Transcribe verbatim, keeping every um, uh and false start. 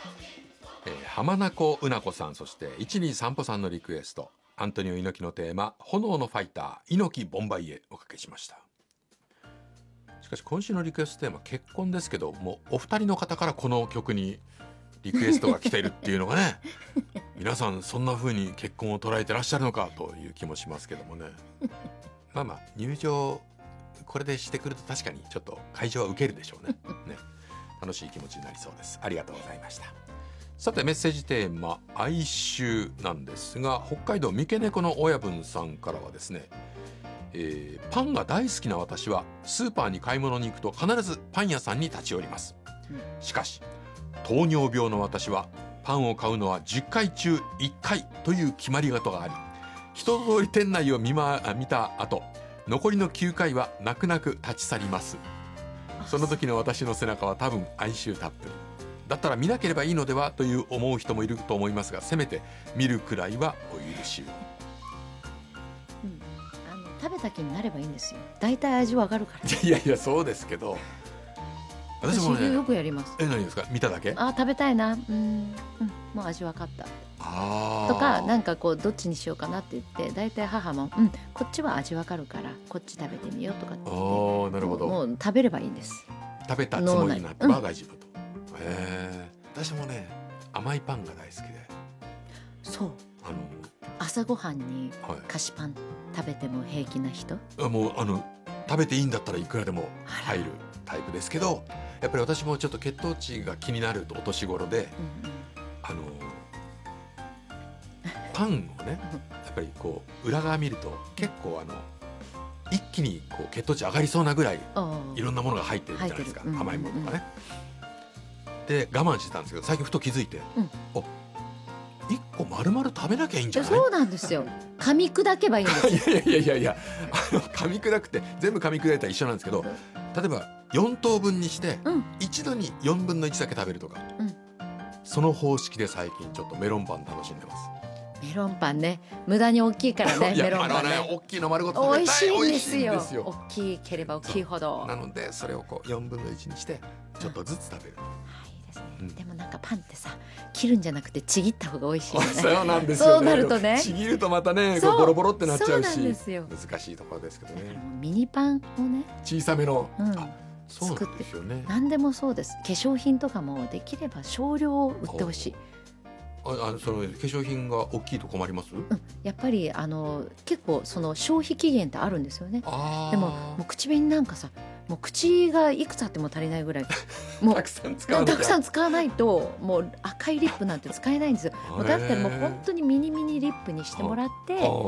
えー、浜名湖うなこさん、そしていちにさんぽさんのリクエスト、アントニオ猪木のテーマ炎のファイター猪木ボンバイエおかけしました。しかし今週のリクエストテーマ結婚ですけど、もうお二人の方からこの曲にリクエストが来ているっていうのがね皆さんそんな風に結婚を捉えてらっしゃるのかという気もしますけどもねまあまあ入場これでしてくると確かにちょっと会場は受けるでしょう ね, ね楽しい気持ちになりそうです。ありがとうございました。さてメッセージテーマ哀愁なんですが、北海道三毛猫の親分さんからはですね、えー、パンが大好きな私はスーパーに買い物に行くと必ずパン屋さんに立ち寄ります。しかし糖尿病の私はパンを買うのはじゅっかい中いっかいという決まり事があり、一通り店内を 見,、ま、見た後残りのきゅうかいは泣く泣く立ち去ります。その時の私の背中は多分哀愁たっぷりだったら見なければいいのではという思う人もいると思いますが、せめて見るくらいはお許しを、 うん、あの食べた気になればいいんですよ。だいたい味わかるから。 いやいやそうですけど、私もねよくやります。 え何ですか、見ただけ、 あ食べたいな、うん、うん、もう味わかったあとか、なんかこうどっちにしようかなって言って、だいたい母も、うん、こっちは味わかるからこっち食べてみようとかって言って、 あなるほど、 もう食べればいいんです。 食べたつもりになってば大丈夫と、うん、へ私もね甘いパンが大好きで、 そうあの朝ごはんにはい菓子パン食べても平気な人、 あもうあの食べていいんだったらいくらでも入るタイプですけど、やっぱり私もちょっと血糖値が気になるとお年頃で、 うんうん、 あのパンをねやっぱりこう裏側見ると結構あの一気にこう血糖値上がりそうなぐらいいろんなものが入ってるじゃないですか、 うんうんうん、 甘いものとかね。で我慢してたんですけど、最近ふと気づいて、うん、おいっこ丸々食べなきゃいいんじゃない？ そうなんですよ。噛み砕けばいいんですよいやいやいやいやあの噛み砕くって全部噛み砕いたら一緒なんですけど、例えばよん等分にして、うん、一度によんぶんのいちだけ食べるとか、うん、その方式で最近ちょっとメロンパン楽しんでます。 メロンパンね、無駄に大きいからねメロンパンね、 大きいの丸ごと食べたい。 美味しいんですよ。大きければ大きいほど。 なのでそれをこうよんぶんのいちにしてちょっとずつ食べる、うん、 はいいいですね、うん、でもなんかパンってさ切るんじゃなくてちぎった方が美味しいよね。 そうなんですよね。 そうなるとね、 ちぎるとまたねこうボロボロってなっちゃうし、そうなんですよ、 難しいところですけどね。 ミニパンをね小さめの、 うん、 あそうなんですよね。 何でもそうです。化粧品とかもできれば少量売ってほしい。 ああその化粧品が大きいと困ります？うん、 やっぱりあの結構その消費期限ってあるんですよね。でももう口紅なんかさ、もう口がいくつあっても足りないぐらいもうたくさん使わないたくさん使わないともう赤いリップなんて使えないんですよ。もうだったらもう本当にミニミニリップにしてもらって